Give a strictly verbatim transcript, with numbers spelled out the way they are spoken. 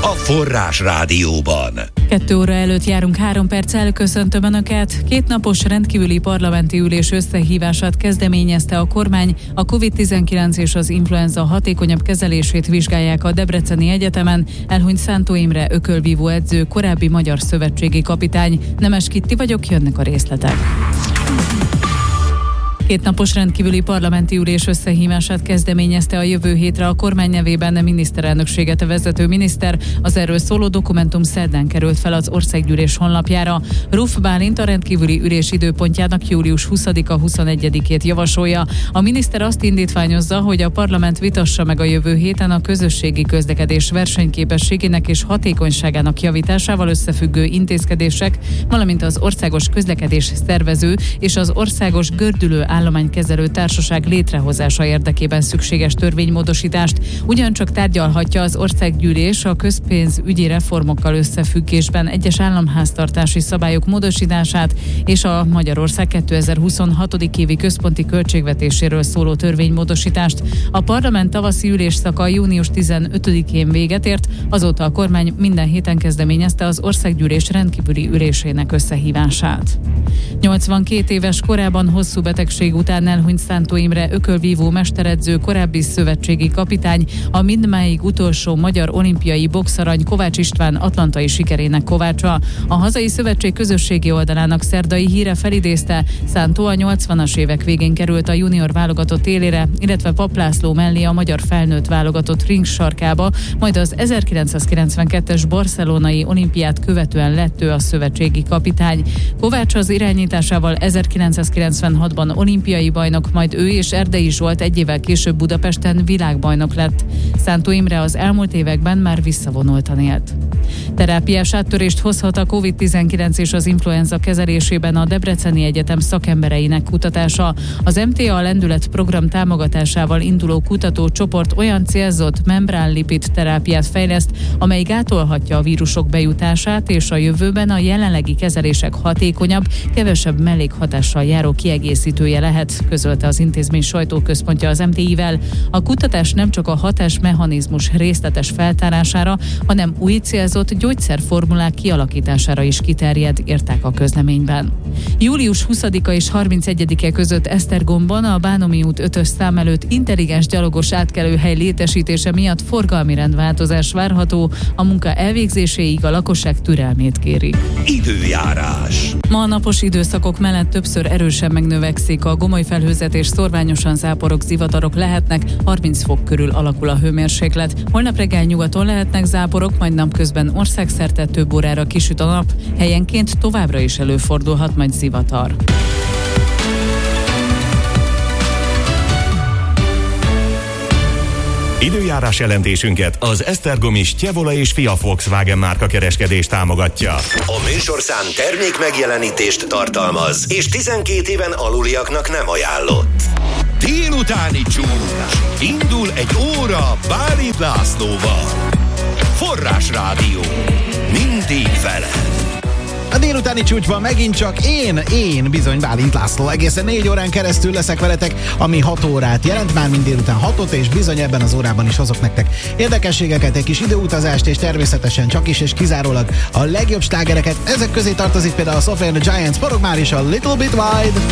Forrás Rádióban. Kettő óra előtt járunk, három perccel köszöntöm Önöket. Kétnapos rendkívüli parlamenti ülés összehívását kezdeményezte a kormány. A kovid tizenkilenc és az influenza hatékonyabb kezelését vizsgálják a Debreceni Egyetemen. Elhunyt Szántó Imre ökölvívó edző, korábbi magyar szövetségi kapitány. Nemes Kitti vagyok, jönnek a részletek. Kétnapos rendkívüli parlamenti ülés összehívását kezdeményezte a jövő hétre a kormány nevében miniszterelnökséget vezető miniszter. Az erről szóló dokumentum szerdán került fel az országgyűlés honlapjára. Ruf Bálint a rendkívüli ülés időpontjának július huszadika huszonegyedikét javasolja. A miniszter azt indítványozza, hogy a parlament vitassa meg a jövő héten a közösségi közlekedés versenyképességének és hatékonyságának javításával összefüggő intézkedések, valamint az országos közlekedés szervező és az országos gördülő állománykezelő társaság létrehozása érdekében szükséges törvénymódosítást. Ugyancsak tárgyalhatja az országgyűlés a közpénzügyi reformokkal összefüggésben egyes államháztartási szabályok módosítását és a Magyarország kétezer-huszonhat. évi központi költségvetéséről szóló törvénymódosítást. A parlament tavaszi ülésszaka június tizenötödikén véget ért, azóta a kormány minden héten kezdeményezte az országgyűlés rendkívüli ülésének összehívását. nyolcvankét éves korában hosszú betegség után elhunyt Szántó Imre ökölvívó mesteredző, korábbi szövetségi kapitány, a mindmáig utolsó magyar olimpiai boxarany Kovács István atlantai sikerének kovácsa. A hazai szövetség közösségi oldalának szerdai híre felidézte, Szántó a nyolcvanas évek végén került a junior válogatott élére, illetve Papp László mellé a magyar felnőtt válogatott ringsarkába, majd az ezerkilencszázkilencvenkettes barcelonai olimpiát követően lett ő a szövetségi kapitány. Kovács az irányításával ezerkilencszázkilencvenhatban olimpiai bajnok, majd ő és Erdei Zsolt egy évvel később Budapesten világbajnok lett. Szántó Imre az elmúlt években már visszavonultan élt. Terápiás áttörést hozhat a kovid tizenkilenc és az influenza kezelésében a Debreceni Egyetem szakembereinek kutatása. Az em té á Lendület program támogatásával induló kutatócsoport olyan célzott membránlipid terápiát fejleszt, amely gátolhatja a vírusok bejutását, és a jövőben a jelenlegi kezelések hatékonyabb, kevesebb mellékhatással járó kiegészítője lehet, közölte az intézmény sajtóközpontja az em té í-vel. A kutatás nem csak a hatásmechanizmus részletes feltárására, hanem új célzott gyógyszerformulák kialakítására is kiterjed, írták a közleményben. július huszadika és harmincegyedike között Esztergomban a Bánomi út ötös szám előtt intelligens gyalogos átkelőhely létesítése miatt forgalmi rendváltozás várható, a munka elvégzéséig a lakosság türelmét kéri. Időjárás. Ma a napos időszakok mellett többször erősen megnövekszik a gomoly felhőzet és szorványosan záporok, zivatarok lehetnek, harminc fok körül alakul a hőmérséklet. Holnap reggel nyugaton lehetnek záporok, majd napközben országszerte több órára kisüt a nap, helyenként továbbra is előfordulhat majd zivatar. Időjárás jelentésünket az esztergomi Stjevola és Fia Volkswagen márka kereskedés támogatja. A műsorszám termék megjelenítést tartalmaz, és tizenkét éven aluliaknak nem ajánlott. Délutáni csúcs. Indul egy óra Bálint Lászlóval. Forrás Rádió. Mindig veled. A délutáni csúcsban megint csak én, én bizony Bálint László. Egészen négy órán keresztül leszek veletek, ami hat órát jelent, már mind délután hatot, és bizony ebben az órában is hozok nektek érdekességeket, egy kis időutazást, és természetesen csak is és kizárólag a legjobb slágereket. Ezek közé tartozik például a Software and the Giants, forog már is a Little Bit Wide.